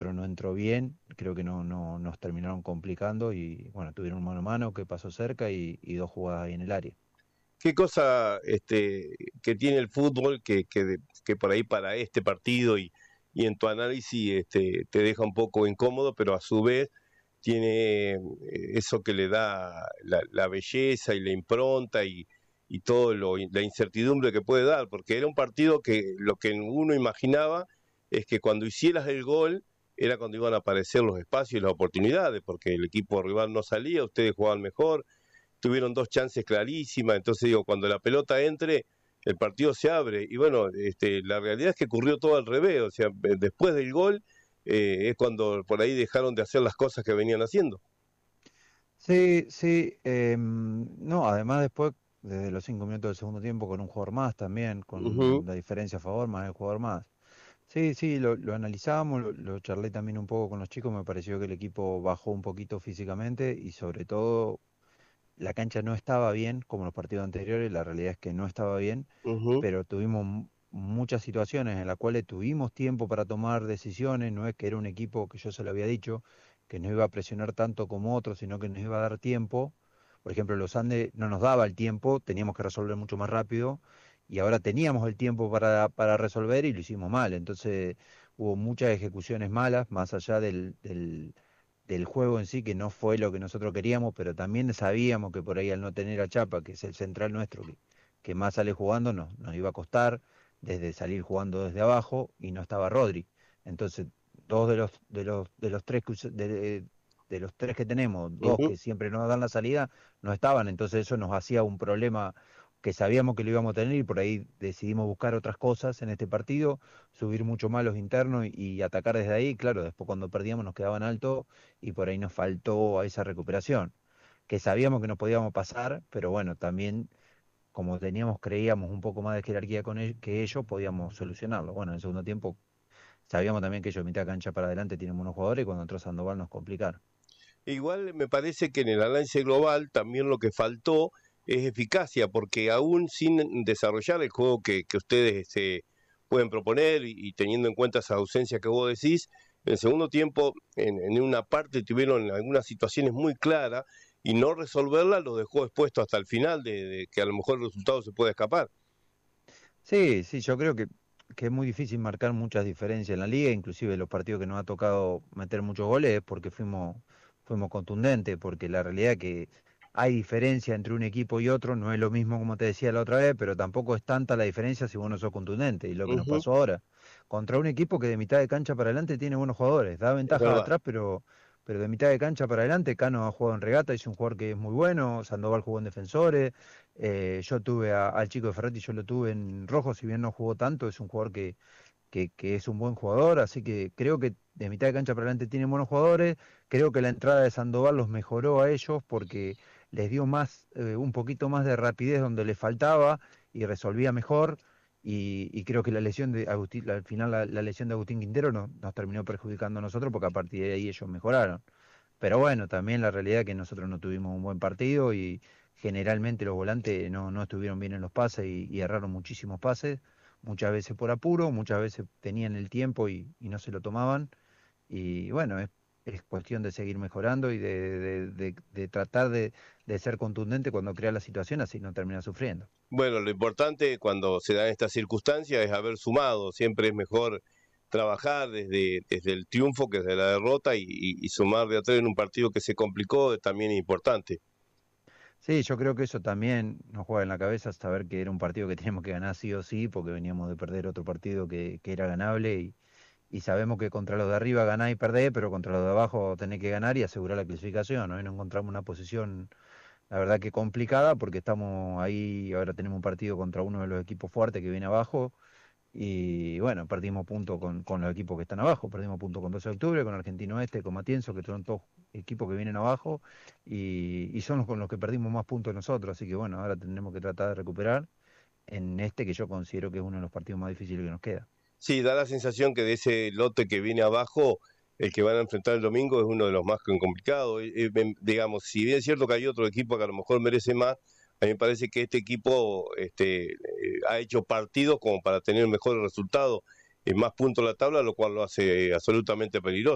otro no entró bien, creo que no nos terminaron complicando y bueno, tuvieron un mano a mano que pasó cerca y dos jugadas ahí en el área. ¿Qué cosa que tiene el fútbol que por ahí para este partido y en tu análisis te deja un poco incómodo, pero a su vez tiene eso que le da la belleza y la impronta y todo la incertidumbre que puede dar? Porque era un partido que lo que uno imaginaba es que cuando hicieras el gol era cuando iban a aparecer los espacios y las oportunidades, porque el equipo rival no salía, ustedes jugaban mejor, tuvieron dos chances clarísimas. Entonces digo, cuando la pelota entre, el partido se abre. Y bueno, la realidad es que ocurrió todo al revés. O sea, después del gol es cuando por ahí dejaron de hacer las cosas que venían haciendo. Sí, sí, no, además después, desde los 5 minutos del segundo tiempo, con un jugador más también, con Ujú. la diferencia a favor, más el jugador más. Sí, sí, lo analizamos, lo charlé también un poco con los chicos, me pareció que el equipo bajó un poquito físicamente y sobre todo la cancha no estaba bien, como los partidos anteriores, la realidad es que no estaba bien, Ujú. pero tuvimos muchas situaciones en las cuales tuvimos tiempo para tomar decisiones, no es que era un equipo que yo se lo había dicho, que no iba a presionar tanto como otros, sino que nos iba a dar tiempo. Por ejemplo, los Andes no nos daba el tiempo, teníamos que resolver mucho más rápido y ahora teníamos el tiempo para resolver y lo hicimos mal. Entonces hubo muchas ejecuciones malas, más allá del juego en sí, que no fue lo que nosotros queríamos, pero también sabíamos que por ahí al no tener a Chapa, que es el central nuestro, que más sale jugando, nos iba a costar desde salir jugando desde abajo y no estaba Rodri. Entonces, dos de los tres de los tres que tenemos, dos Ujú. que siempre nos dan la salida, no estaban, entonces eso nos hacía un problema que sabíamos que lo íbamos a tener y por ahí decidimos buscar otras cosas en este partido, subir mucho más los internos y atacar desde ahí. Claro, después cuando perdíamos nos quedaban altos y por ahí nos faltó a esa recuperación, que sabíamos que nos podíamos pasar, pero bueno, también como teníamos, creíamos un poco más de jerarquía que ellos, podíamos solucionarlo. Bueno, en el segundo tiempo sabíamos también que ellos de mitad cancha para adelante tienen buenos jugadores y cuando entró Sandoval nos complicaron. Igual me parece que en el análisis global también lo que faltó es eficacia, porque aún sin desarrollar el juego que ustedes pueden proponer y teniendo en cuenta esa ausencia que vos decís, en el segundo tiempo en una parte tuvieron algunas situaciones muy claras y no resolverlas los dejó expuesto hasta el final de que a lo mejor el resultado se puede escapar. Sí, sí, yo creo que es muy difícil marcar muchas diferencias en la liga, inclusive los partidos que nos ha tocado meter muchos goles es porque fuimos contundentes, porque la realidad es que hay diferencia entre un equipo y otro, no es lo mismo como te decía la otra vez, pero tampoco es tanta la diferencia si vos no sos contundente, y lo que nos Ujú. pasó ahora, contra un equipo que de mitad de cancha para adelante tiene buenos jugadores, da Es ventaja verdad. atrás, pero de mitad de cancha para adelante, Cano ha jugado en regata, es un jugador que es muy bueno, Sandoval jugó en defensores. Yo tuve al chico de Ferretti, yo lo tuve en rojo, si bien no jugó tanto, es un jugador que es un buen jugador, así que creo que de mitad de cancha para adelante tienen buenos jugadores. Creo que la entrada de Sandoval los mejoró a ellos porque les dio un poquito más de rapidez donde les faltaba y resolvía mejor. Y creo que la lesión de Agustín, al final la lesión de Agustín Quintero nos terminó perjudicando a nosotros porque a partir de ahí ellos mejoraron. Pero bueno, también la realidad es que nosotros no tuvimos un buen partido y generalmente los volantes no estuvieron bien en los pases y erraron muchísimos pases, muchas veces por apuro, muchas veces tenían el tiempo y no se lo tomaban. Y bueno, es cuestión de seguir mejorando y de tratar de ser contundente cuando crea la situación, así no termina sufriendo. Bueno, lo importante cuando se dan estas circunstancias es haber sumado. Siempre es mejor trabajar desde el triunfo que desde la derrota y sumar de a tres en un partido que se complicó también es importante. Sí, yo creo que eso también nos juega en la cabeza, saber que era un partido que teníamos que ganar sí o sí, porque veníamos de perder otro partido que era ganable y sabemos que contra los de arriba ganás y perdés, pero contra los de abajo tenés que ganar y asegurar la clasificación. Hoy nos encontramos una posición, la verdad que complicada, porque estamos ahí, ahora tenemos un partido contra uno de los equipos fuertes que viene abajo y bueno, perdimos puntos con los equipos que están abajo, perdimos puntos con 12 de octubre, con Argentino Este, con Matienzo, que son todos equipos que vienen abajo y son los con los que perdimos más puntos nosotros, así que bueno, ahora tendremos que tratar de recuperar en este que yo considero que es uno de los partidos más difíciles que nos queda. Sí, da la sensación que de ese lote que viene abajo, el que van a enfrentar el domingo es uno de los más complicados. Digamos, si bien es cierto que hay otro equipo que a lo mejor merece más, a mí me parece que este equipo ha hecho partidos como para tener mejores resultados, más puntos en la tabla, lo cual lo hace absolutamente peligroso.